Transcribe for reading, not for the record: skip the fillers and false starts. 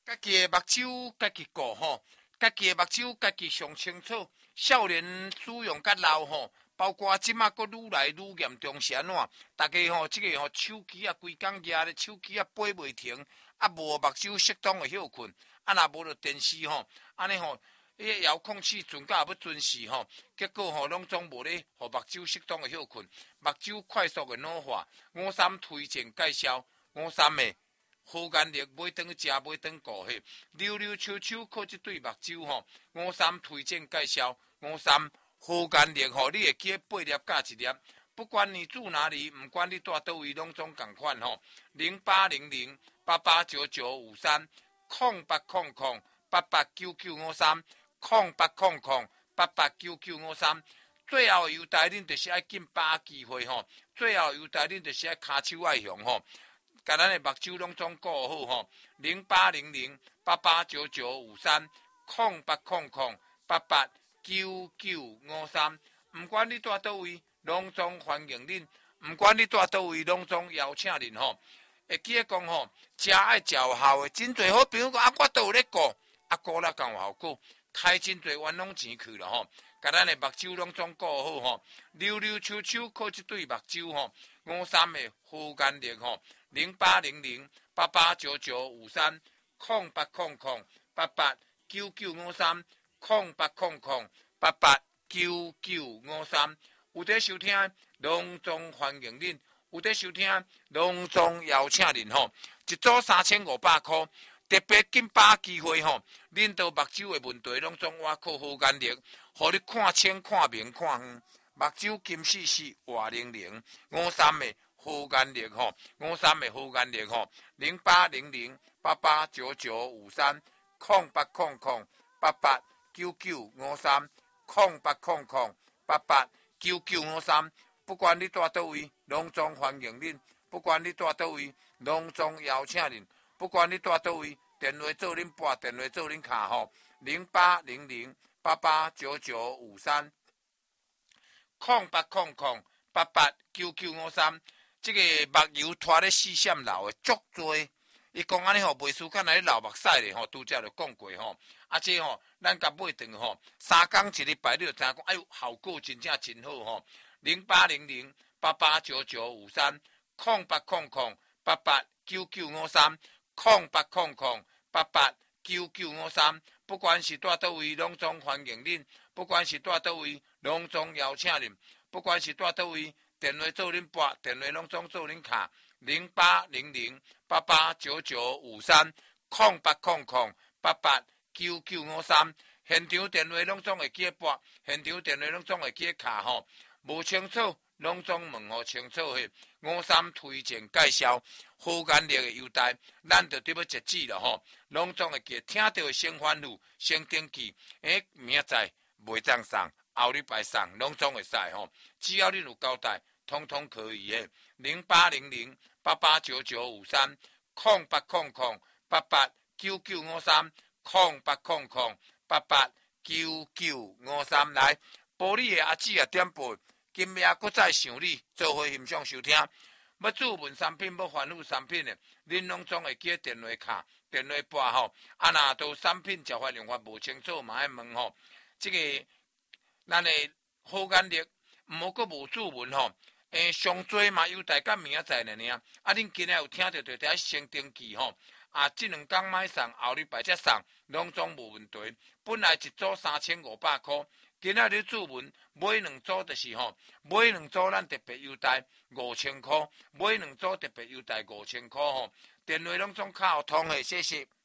家己的目睭家己顾吼，家己的目睭家己上清楚。少年使用甲老吼，包括即马佫愈来愈严重是安怎？大家吼，即个吼手机啊，规工举咧，手机啊飞袂停，啊无目睭适当的休困，啊若无着电视吼，安尼吼，迄遥控器准甲也要准时吼，结果吼拢总无咧，互目睭适当的休困，目睭快速的老化。53推荐介绍53的。护眼力买转去食，买转顾迄，溜溜秋秋靠即对目睭吼。53推荐介绍53护眼力吼，你会记8粒加1粒，不管你住哪里，毋管你住倒位，拢总共款吼。0800889953，0800889953，最后优待恁就是爱紧把握机会吼，最后优待恁就是爱骹手爱用吼。甲咱的目睭拢总顾好吼，0800889953，0800889953，毋管你住倒位，拢总欢迎恁，毋管你住倒位，拢总邀请恁吼。会记得讲吼，食爱食有效的，真侪好朋友讲啊，我都有咧顾，啊顾了敢有效果，开真侪冤枉钱去了吼。甲咱的目睭拢总顾好吼，溜溜秋秋靠即对目睭吼，53的护眼力吼。0800889953，0800889953，有在收听，隆重欢迎恁；有在收听，隆重邀请恁吼。一组3500块，特别紧把机会吼，恁到目睭的问题拢总我靠护眼力，互你看清、看明、看远，目睭金丝丝、活灵灵，53的。护眼力吼，53的护眼力吼，0800889953，0800889953，不管你住倒位，拢总欢迎恁；不管你住倒位，拢总邀请恁；不管你住倒位，电话做恁拨，电话做恁卡吼，0800889953，0800889953。这个目油拖咧四闪流的足多，伊讲安尼吼，袂输干那咧流目屎咧吼，拄则就讲过吼。啊，这吼，咱甲买断吼，3工一礼拜，你就知影讲，哎呦，效果真正真好吼。0800889953，0800889953，不管是住倒位，拢总欢迎恁；不管是住倒位，拢总邀请恁；不管是住倒位。电话做恁拨，电话拢总做恁卡，0800889953，0800889953，现场电话拢总会记拨，现场电话拢总会记卡吼。无清楚，拢总问互清楚迄。53推荐介绍护眼力的优待，咱就对要截止了吼。拢总会记，听到的先欢呼，先登记，明仔袂当送。后礼拜送拢总会使吼，只要恁有交代，通通可以的。0800889953，0800889953，来，保你的阿姊也点播，今夜搁再想你，做伙欣赏收听。要注文产品，要欢呼产品的，恁拢总会记电话卡、电话拨吼。啊，若都产品交发用法无清楚，嘛爱问吼，这个。咱的护眼力，毋好阁无注文吼，上最嘛优待到明仔载尔。啊，恁今日有听到就得先登记吼。啊，这2天买送，后礼拜才送，拢总无问题。本来一组3500块，今仔日注文买2组就是吼，买2组咱特别优待5000块，买2组特别优待5000块吼。电话拢总卡互通的，谢谢。